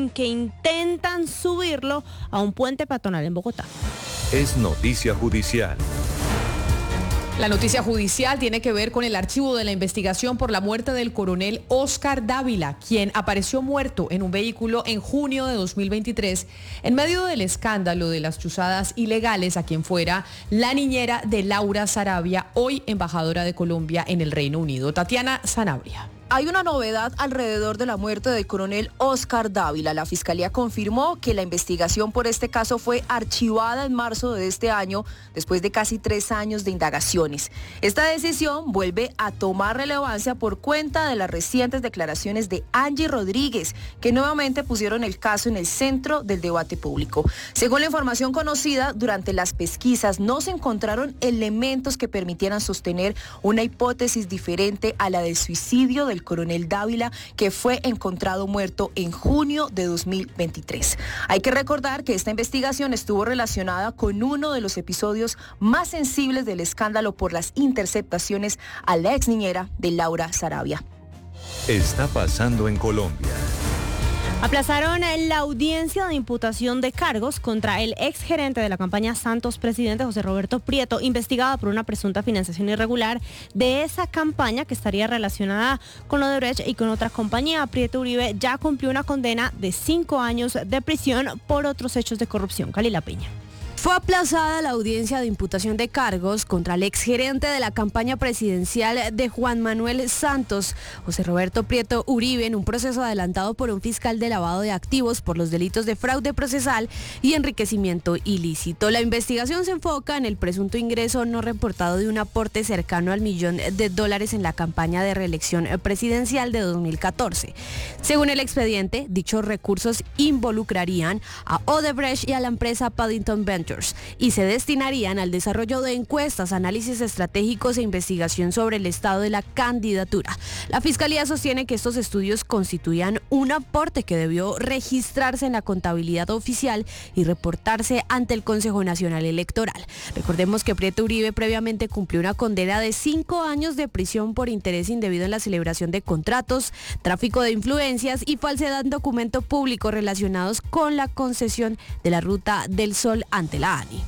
en que intentan subirlo a un puente peatonal en Bogotá. Es noticia judicial. La noticia judicial tiene que ver con el archivo de la investigación por la muerte del coronel Óscar Dávila, quien apareció muerto en un vehículo en junio de 2023 en medio del escándalo de las chuzadas ilegales a quien fuera la niñera de Laura Sarabia, hoy embajadora de Colombia en el Reino Unido. Tatiana Sanabria. Hay una novedad alrededor de la muerte del coronel Óscar Dávila. La Fiscalía confirmó que la investigación por este caso fue archivada en marzo de este año, después de casi 3 años de indagaciones. Esta decisión vuelve a tomar relevancia por cuenta de las recientes declaraciones de Angie Rodríguez, que nuevamente pusieron el caso en el centro del debate público. Según la información conocida, durante las pesquisas no se encontraron elementos que permitieran sostener una hipótesis diferente a la del suicidio del coronel Dávila, que fue encontrado muerto en junio de 2023. Hay que recordar que esta investigación estuvo relacionada con uno de los episodios más sensibles del escándalo por las interceptaciones a la ex niñera de Laura Sarabia. Está pasando en Colombia. Aplazaron la audiencia de imputación de cargos contra el exgerente de la campaña Santos Presidente, José Roberto Prieto, investigado por una presunta financiación irregular de esa campaña que estaría relacionada con Odebrecht y con otra compañía. Prieto Uribe ya cumplió una condena de 5 años de prisión por otros hechos de corrupción. Kalila Peña. Fue aplazada la audiencia de imputación de cargos contra el exgerente de la campaña presidencial de Juan Manuel Santos, José Roberto Prieto Uribe, en un proceso adelantado por un fiscal de lavado de activos por los delitos de fraude procesal y enriquecimiento ilícito. La investigación se enfoca en el presunto ingreso no reportado de un aporte cercano al $1.000.000 en la campaña de reelección presidencial de 2014. Según el expediente, dichos recursos involucrarían a Odebrecht y a la empresa Paddington Ventures y se destinarían al desarrollo de encuestas, análisis estratégicos e investigación sobre el estado de la candidatura. La Fiscalía sostiene que estos estudios constituían un aporte que debió registrarse en la contabilidad oficial y reportarse ante el Consejo Nacional Electoral. Recordemos que Prieto Uribe previamente cumplió una condena de 5 años de prisión por interés indebido en la celebración de contratos, tráfico de influencias y falsedad en documento público relacionados con la concesión de la Ruta del Sol ante la ANI.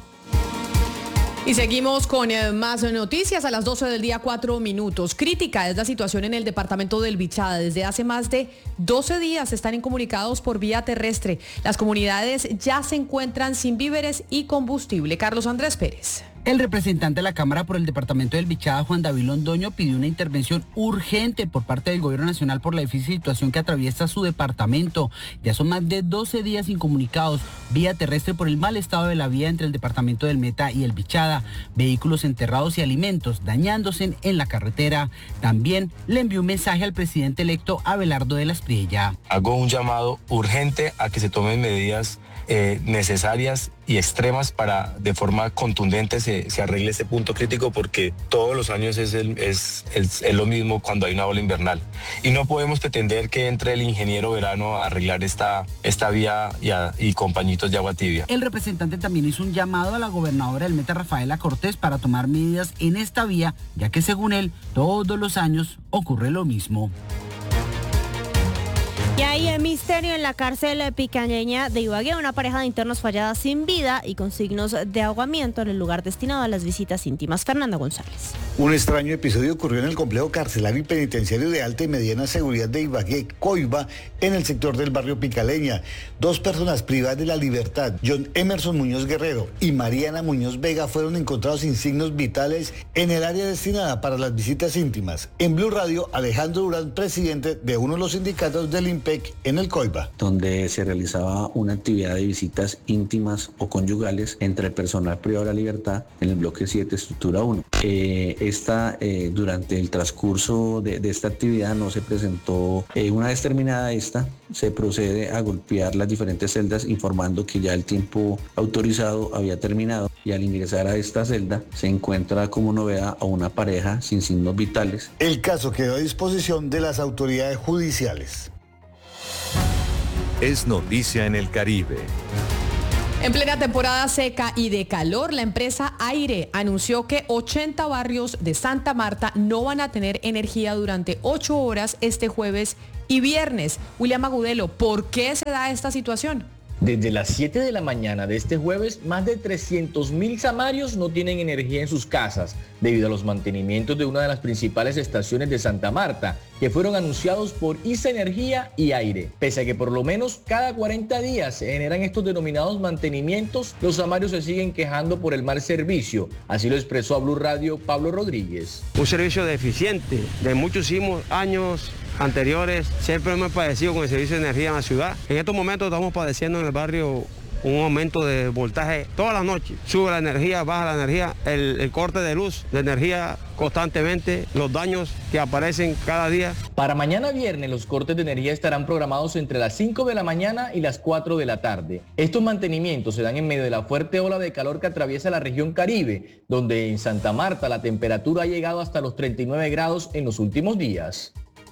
Y seguimos con más noticias a las 12 del día, 4 minutos. Crítica es la situación en el departamento del Bichada. Desde hace más de 12 días están incomunicados por vía terrestre. Las comunidades ya se encuentran sin víveres y combustible. Carlos Andrés Pérez. El representante de la Cámara por el departamento del Bichada, Juan David Londoño, pidió una intervención urgente por parte del gobierno nacional por la difícil situación que atraviesa su departamento. Ya son más de 12 días incomunicados vía terrestre por el mal estado de la vía entre el departamento del Meta y el Bichada, vehículos enterrados y alimentos dañándose en la carretera. También le envió un mensaje al presidente electo Abelardo de la Espriella. Hago un llamado urgente a que se tomen medidas necesarias y extremas para de forma contundente se arregle este punto crítico, porque todos los años es lo mismo cuando hay una ola invernal y no podemos pretender que entre el ingeniero Verano a arreglar esta vía y con pañitos de agua tibia. El representante también hizo un llamado a la gobernadora del Meta, Rafaela Cortés, para tomar medidas en esta vía, ya que según él todos los años ocurre lo mismo. Y hay misterio en la cárcel picañeña de Ibagué. Una pareja de internos fallada sin vida y con signos de ahogamiento en el lugar destinado a las visitas íntimas. Fernanda González. Un extraño episodio ocurrió en el complejo carcelario y penitenciario de alta y mediana seguridad de Ibagué, Coiba, en el sector del barrio Picaleña. 2 personas privadas de la libertad, John Emerson Muñoz Guerrero y Mariana Muñoz Vega, fueron encontrados sin signos vitales en el área destinada para las visitas íntimas. En Blue Radio, Alejandro Durán, presidente de uno de los sindicatos del IMPEC en el Coiba, donde se realizaba una actividad de visitas íntimas o conyugales entre el personal privado de la libertad en el bloque 7, estructura 1. Durante el transcurso de esta actividad no se presentó, una vez terminada esta, se procede a golpear las diferentes celdas informando que ya el tiempo autorizado había terminado, y al ingresar a esta celda se encuentra como novedad a una pareja sin signos vitales. El caso quedó a disposición de las autoridades judiciales. Es noticia en el Caribe. En plena temporada seca y de calor, la empresa Aire anunció que 80 barrios de Santa Marta no van a tener energía durante 8 horas este jueves y viernes. William Agudelo, ¿por qué se da esta situación? Desde las 7 de la mañana de este jueves, más de 300.000 samarios no tienen energía en sus casas debido a los mantenimientos de una de las principales estaciones de Santa Marta, que fueron anunciados por ISA Energía y Aire. Pese a que por lo menos cada 40 días se generan estos denominados mantenimientos, los samarios se siguen quejando por el mal servicio. Así lo expresó a Blue Radio Pablo Rodríguez. Un servicio deficiente de muchísimos años anteriores, siempre hemos padecido con el servicio de energía en la ciudad. En estos momentos estamos padeciendo en el barrio un aumento de voltaje toda la noche. Sube la energía, baja la energía, el corte de luz, de energía constantemente, los daños que aparecen cada día. Para mañana viernes los cortes de energía estarán programados entre las 5 de la mañana y las 4 de la tarde. Estos mantenimientos se dan en medio de la fuerte ola de calor que atraviesa la región Caribe, donde en Santa Marta la temperatura ha llegado hasta los 39 grados en los últimos días.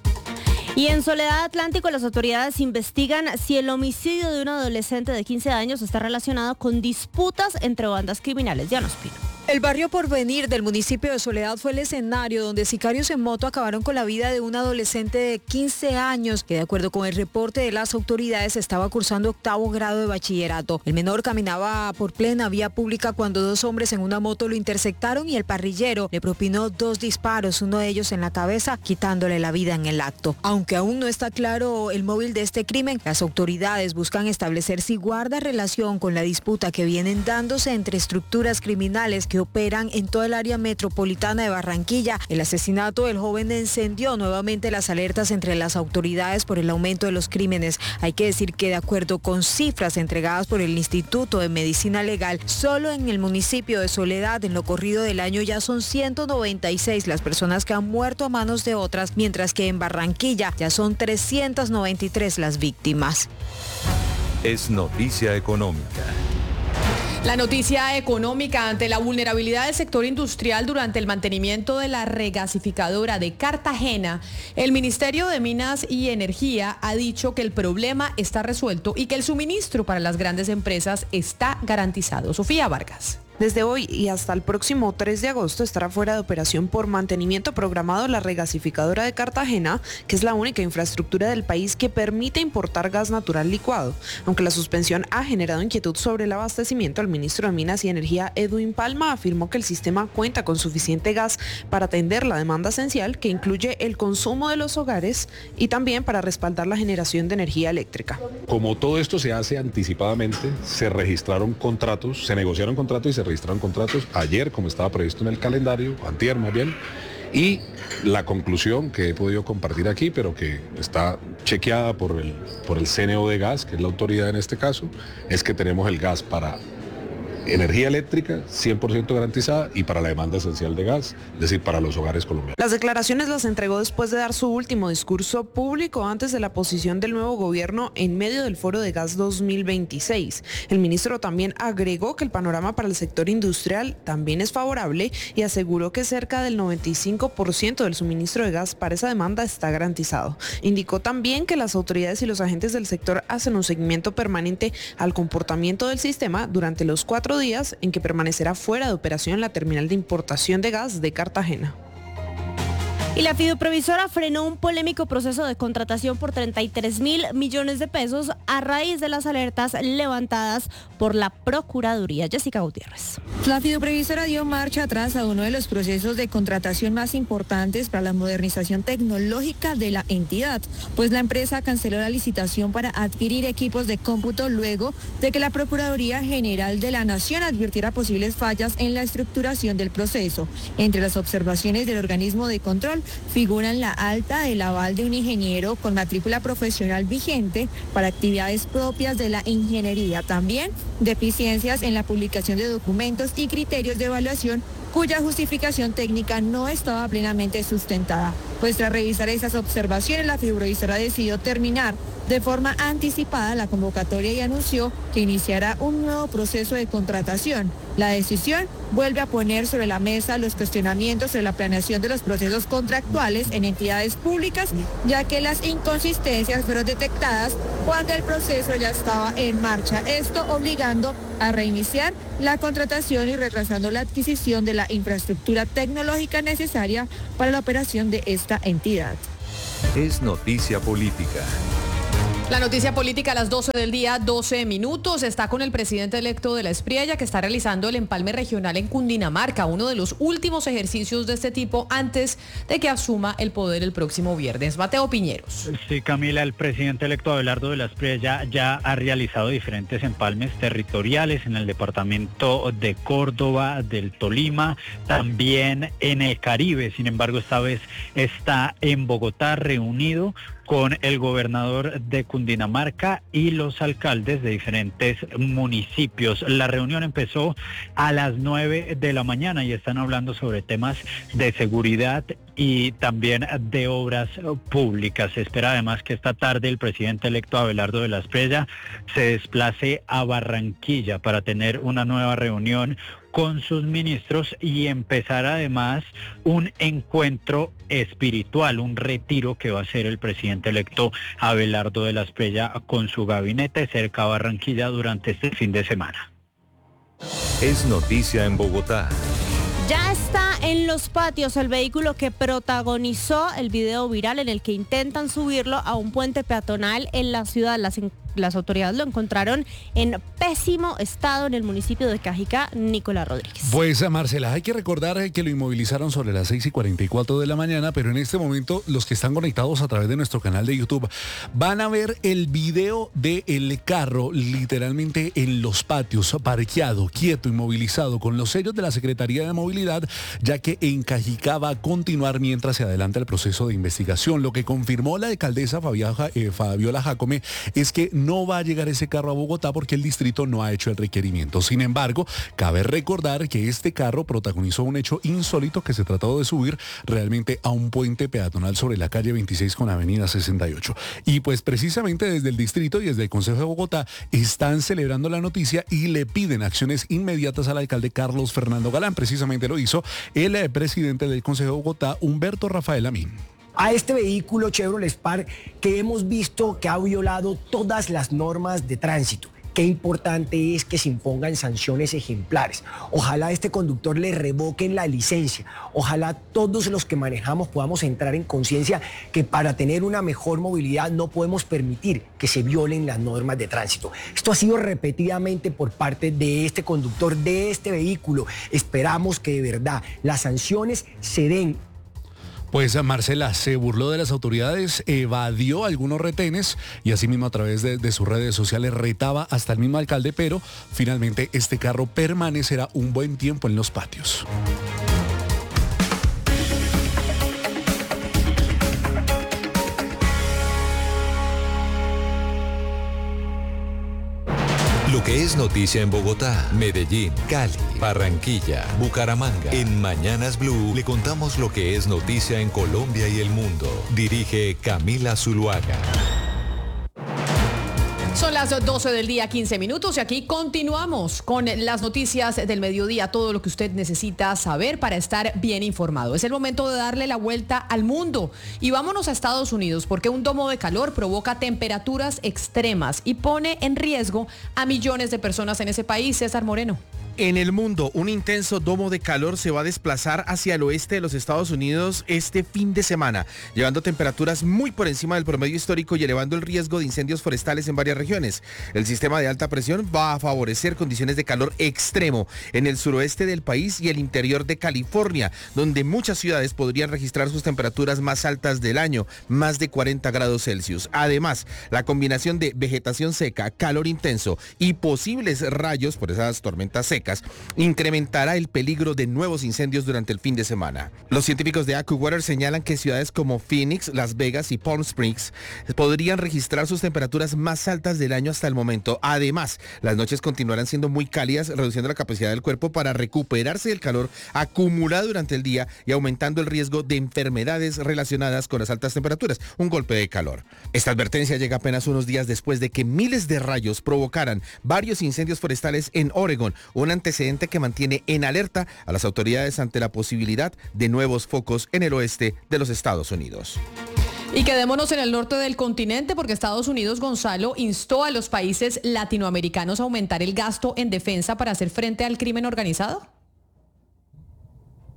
Y en Soledad Atlántico, las autoridades investigan si el homicidio de un adolescente de 15 años está relacionado con disputas entre bandas criminales. Ya nos pino. El barrio Porvenir del municipio de Soledad fue el escenario donde sicarios en moto acabaron con la vida de un adolescente de 15 años que, de acuerdo con el reporte de las autoridades, estaba cursando 8º grado de bachillerato. El menor caminaba por plena vía pública cuando 2 hombres en una moto lo interceptaron y el parrillero le propinó 2 disparos, uno de ellos en la cabeza, quitándole la vida en el acto. Aunque aún no está claro el móvil de este crimen, las autoridades buscan establecer si guarda relación con la disputa que vienen dándose entre estructuras criminales que operan en toda el área metropolitana de Barranquilla. El asesinato del joven encendió nuevamente las alertas entre las autoridades por el aumento de los crímenes. Hay que decir que, de acuerdo con cifras entregadas por el Instituto de Medicina Legal, solo en el municipio de Soledad, en lo corrido del año, ya son 196 las personas que han muerto a manos de otras, mientras que en Barranquilla ya son 393 las víctimas. Es noticia económica. La noticia económica: ante la vulnerabilidad del sector industrial durante el mantenimiento de la regasificadora de Cartagena, el Ministerio de Minas y Energía ha dicho que el problema está resuelto y que el suministro para las grandes empresas está garantizado. Sofía Vargas. Desde hoy y hasta el próximo 3 de agosto estará fuera de operación por mantenimiento programado la regasificadora de Cartagena, que es la única infraestructura del país que permite importar gas natural licuado. Aunque la suspensión ha generado inquietud sobre el abastecimiento, el ministro de Minas y Energía, Edwin Palma, afirmó que el sistema cuenta con suficiente gas para atender la demanda esencial, que incluye el consumo de los hogares y también para respaldar la generación de energía eléctrica. Como todo esto se hace anticipadamente, se registraron contratos, se negociaron contratos y se registraron contratos ayer, como estaba previsto en el calendario, antier más bien, y la conclusión que he podido compartir aquí, pero que está chequeada por el CNO de gas, que es la autoridad en este caso, es que tenemos el gas para energía eléctrica 100% garantizada y para la demanda esencial de gas, es decir, para los hogares colombianos. Las declaraciones las entregó después de dar su último discurso público antes de la posición del nuevo gobierno en medio del Foro de Gas 2026. El ministro también agregó que el panorama para el sector industrial también es favorable y aseguró que cerca del 95% del suministro de gas para esa demanda está garantizado. Indicó también que las autoridades y los agentes del sector hacen un seguimiento permanente al comportamiento del sistema durante los 4 días en que permanecerá fuera de operación la terminal de importación de gas de Cartagena. Y la fiduprevisora frenó un polémico proceso de contratación por 33.000 millones de pesos a raíz de las alertas levantadas por la Procuraduría. Jessica Gutiérrez. La fiduprevisora dio marcha atrás a uno de los procesos de contratación más importantes para la modernización tecnológica de la entidad, pues la empresa canceló la licitación para adquirir equipos de cómputo luego de que la Procuraduría General de la Nación advirtiera posibles fallas en la estructuración del proceso. Entre las observaciones del organismo de control figuran la alta del aval de un ingeniero con matrícula profesional vigente para actividades propias de la ingeniería. También deficiencias en la publicación de documentos y criterios de evaluación cuya justificación técnica no estaba plenamente sustentada. Pues tras revisar esas observaciones, la fiduprevisora decidió terminar de forma anticipada la convocatoria y anunció que iniciará un nuevo proceso de contratación. La decisión vuelve a poner sobre la mesa los cuestionamientos sobre la planeación de los procesos contractuales en entidades públicas, ya que las inconsistencias fueron detectadas cuando el proceso ya estaba en marcha, esto obligando a reiniciar la contratación y retrasando la adquisición de la infraestructura tecnológica necesaria para la operación de esta entidad. Es noticia política. La noticia política a las 12 del día, 12 minutos. Está con el presidente electo de La Espriella, que está realizando el empalme regional en Cundinamarca, uno de los últimos ejercicios de este tipo antes de que asuma el poder el próximo viernes. Mateo Piñeros. Sí, Camila, el presidente electo Abelardo de La Espriella ya ha realizado diferentes empalmes territoriales en el departamento de Córdoba, del Tolima, también en el Caribe. Sin embargo, esta vez está en Bogotá reunido con el gobernador de Cundinamarca y los alcaldes de diferentes municipios. La reunión empezó a las 9 de la mañana y están hablando sobre temas de seguridad y también de obras públicas. Se espera además que esta tarde el presidente electo Abelardo de La Espriella se desplace a Barranquilla para tener una nueva reunión con sus ministros y empezar además un encuentro espiritual, un retiro que va a hacer el presidente electo Abelardo de La Espriella con su gabinete cerca a Barranquilla durante este fin de semana. Es noticia en Bogotá. Ya está en los patios el vehículo que protagonizó el video viral en el que intentan subirlo a un puente peatonal en la ciudad. Las autoridades lo encontraron en pésimo estado en el municipio de Cajicá. Nicolás Rodríguez. Pues, Marcela, hay que recordar que lo inmovilizaron sobre las 6:44 de la mañana, pero en este momento los que están conectados a través de nuestro canal de YouTube van a ver el video del carro literalmente en los patios, parqueado, quieto, inmovilizado, con los sellos de la Secretaría de Movilidad, ya que en Cajicá va a continuar mientras se adelanta el proceso de investigación. Lo que confirmó la alcaldesa Fabiola Jácome es que no va a llegar ese carro a Bogotá porque el distrito no ha hecho el requerimiento. Sin embargo, cabe recordar que este carro protagonizó un hecho insólito, que se trató de subir realmente a un puente peatonal sobre la calle 26 con avenida 68. Y pues precisamente desde el distrito y desde el Consejo de Bogotá están celebrando la noticia y le piden acciones inmediatas al alcalde Carlos Fernando Galán. Precisamente lo hizo el presidente del Consejo de Bogotá, Humberto Rafael Amín. A este vehículo Chevrolet Spark que hemos visto que ha violado todas las normas de tránsito. Qué importante es que se impongan sanciones ejemplares. Ojalá a este conductor le revoquen la licencia. Ojalá todos los que manejamos podamos entrar en conciencia que para tener una mejor movilidad no podemos permitir que se violen las normas de tránsito. Esto ha sido repetidamente por parte de este conductor de este vehículo. Esperamos que de verdad las sanciones se den. Pues Marcela se burló de las autoridades, evadió algunos retenes y asimismo a través de sus redes sociales retaba hasta el mismo alcalde, pero finalmente este carro permanecerá un buen tiempo en los patios. Lo que es noticia en Bogotá, Medellín, Cali, Barranquilla, Bucaramanga. En Mañanas Blue le contamos lo que es noticia en Colombia y el mundo. Dirige Camila Zuluaga. Son las 12 del día, 15 minutos y aquí continuamos con las noticias del mediodía, todo lo que usted necesita saber para estar bien informado. Es el momento de darle la vuelta al mundo y vámonos a Estados Unidos porque un domo de calor provoca temperaturas extremas y pone en riesgo a millones de personas en ese país. César Moreno. En el mundo, un intenso domo de calor se va a desplazar hacia el oeste de los Estados Unidos este fin de semana, llevando temperaturas muy por encima del promedio histórico y elevando el riesgo de incendios forestales en varias regiones. El sistema de alta presión va a favorecer condiciones de calor extremo en el suroeste del país y el interior de California, donde muchas ciudades podrían registrar sus temperaturas más altas del año, más de 40 grados Celsius. Además, la combinación de vegetación seca, calor intenso y posibles rayos por esas tormentas secas incrementará el peligro de nuevos incendios durante el fin de semana. Los científicos de AccuWeather señalan que ciudades como Phoenix, Las Vegas y Palm Springs podrían registrar sus temperaturas más altas del año hasta el momento. Además, las noches continuarán siendo muy cálidas, reduciendo la capacidad del cuerpo para recuperarse del calor acumulado durante el día y aumentando el riesgo de enfermedades relacionadas con las altas temperaturas, un golpe de calor. Esta advertencia llega apenas unos días después de que miles de rayos provocaran varios incendios forestales en Oregon, un antecedente que mantiene en alerta a las autoridades ante la posibilidad de nuevos focos en el oeste de los Estados Unidos. Y quedémonos en el norte del continente porque Estados Unidos, Gonzalo, instó a los países latinoamericanos a aumentar el gasto en defensa para hacer frente al crimen organizado.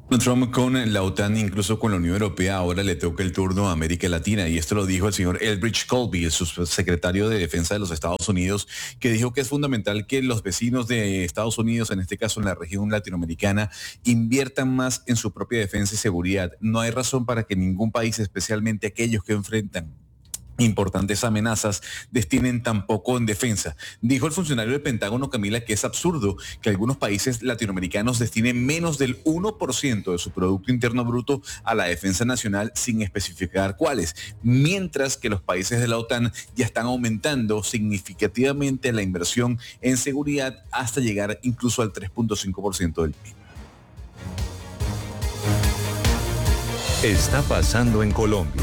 Trump con la OTAN, incluso con la Unión Europea, ahora le toca el turno a América Latina, y esto lo dijo el señor Elbridge Colby, el subsecretario de Defensa de los Estados Unidos, que dijo que es fundamental que los vecinos de Estados Unidos, en este caso en la región latinoamericana, inviertan más en su propia defensa y seguridad. No hay razón para que ningún país, especialmente aquellos que enfrentan importantes amenazas, destinen tan poco en defensa. Dijo el funcionario del Pentágono, Camila, que es absurdo que algunos países latinoamericanos destinen menos del 1% de su Producto Interno Bruto a la defensa nacional, sin especificar cuáles, mientras que los países de la OTAN ya están aumentando significativamente la inversión en seguridad hasta llegar incluso al 3.5% del PIB. Está pasando en Colombia.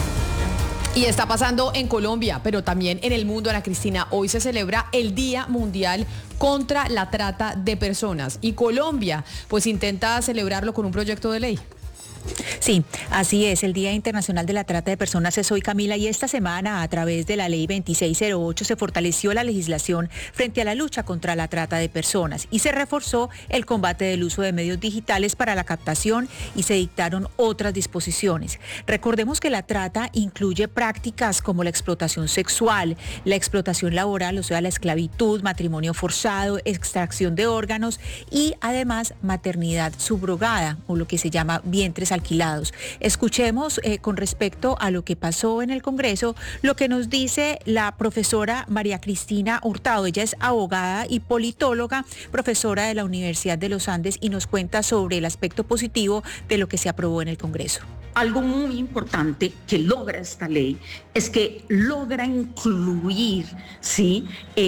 Y está pasando en Colombia, pero también en el mundo, Ana Cristina. Hoy se celebra el Día Mundial contra la Trata de Personas. Y Colombia, pues intenta celebrarlo con un proyecto de ley. Sí, así es. El Día Internacional de la Trata de Personas es hoy, Camila, y esta semana, a través de la Ley 2608, se fortaleció la legislación frente a la lucha contra la trata de personas y se reforzó el combate del uso de medios digitales para la captación y se dictaron otras disposiciones. Recordemos que la trata incluye prácticas como la explotación sexual, la explotación laboral, o sea, la esclavitud, matrimonio forzado, extracción de órganos y además maternidad subrogada, o lo que se llama vientres alquilados. Escuchemos con respecto a lo que pasó en el Congreso, lo que nos dice la profesora María Cristina Hurtado. Ella es abogada y politóloga, profesora de la Universidad de los Andes, y nos cuenta sobre el aspecto positivo de lo que se aprobó en el Congreso. Algo muy importante que logra esta ley es que logra incluir, ¿sí?,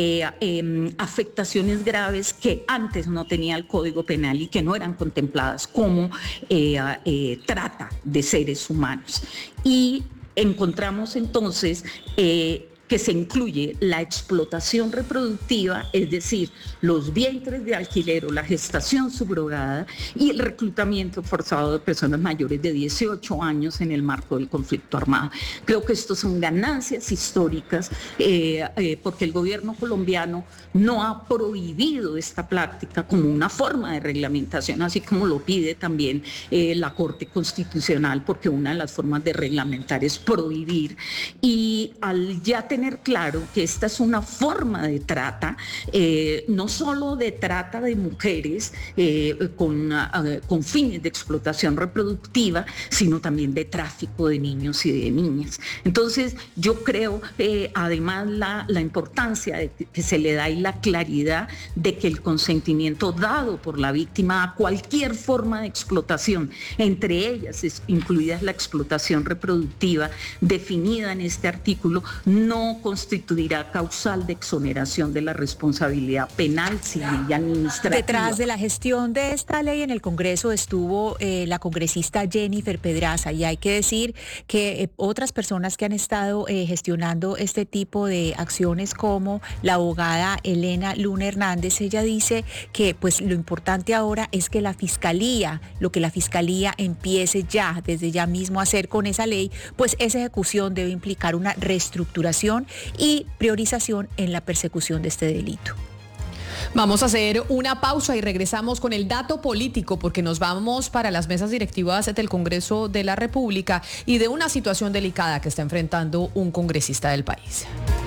afectaciones graves que antes no tenía el Código Penal y que no eran contempladas como trata de seres humanos. Y encontramos entonces que se incluye la explotación reproductiva, es decir, los vientres de alquiler o la gestación subrogada y el reclutamiento forzado de personas mayores de 18 años en el marco del conflicto armado. Creo que estos son ganancias históricas porque el gobierno colombiano no ha prohibido esta práctica como una forma de reglamentación, así como lo pide también la Corte Constitucional, porque una de las formas de reglamentar es prohibir. Y al ya tener claro que esta es una forma de trata, no solo de trata de mujeres con fines de explotación reproductiva, sino también de tráfico de niños y de niñas. Entonces, yo creo, además, la importancia de que se le da y la claridad de que el consentimiento dado por la víctima a cualquier forma de explotación, entre ellas incluida la explotación reproductiva, definida en este artículo, no constituirá causal de exoneración de la responsabilidad penal, civil y administrativa. Detrás de la gestión de esta ley en el Congreso estuvo la congresista Jennifer Pedraza, y hay que decir que otras personas que han estado gestionando este tipo de acciones, como la abogada Elena Luna Hernández, ella dice que pues lo importante ahora es que la Fiscalía, lo que la Fiscalía empiece ya, desde ya mismo a hacer con esa ley, pues esa ejecución debe implicar una reestructuración y priorización en la persecución de este delito. Vamos a hacer una pausa y regresamos con el dato político, porque nos vamos para las mesas directivas del Congreso de la República y de una situación delicada que está enfrentando un congresista del país.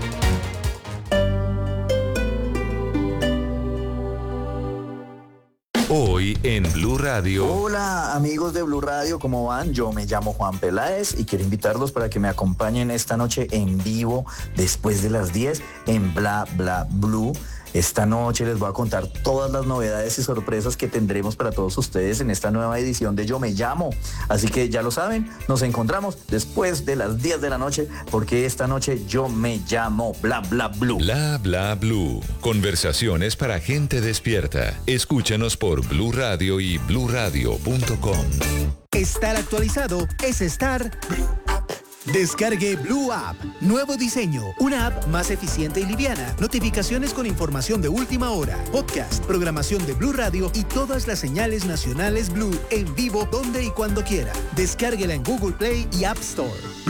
Hoy en Blue Radio. Hola amigos de Blue Radio, ¿cómo van? Yo me llamo Juan Peláez y quiero invitarlos para que me acompañen esta noche en vivo después de las 10 en Bla Bla Blue. Esta noche les voy a contar todas las novedades y sorpresas que tendremos para todos ustedes en esta nueva edición de Yo Me Llamo. Así que ya lo saben, nos encontramos después de las 10 de la noche, porque esta noche Yo Me Llamo Bla Bla Blue. Bla Bla Blue. Conversaciones para gente despierta. Escúchanos por Blue Radio y bluradio.com. Estar actualizado es estar... Descargue Blue App. Nuevo diseño. Una app más eficiente y liviana. Notificaciones con información de última hora. Podcast, programación de Blue Radio y todas las señales nacionales Blue en vivo donde y cuando quiera. Descárguela en Google Play y App Store.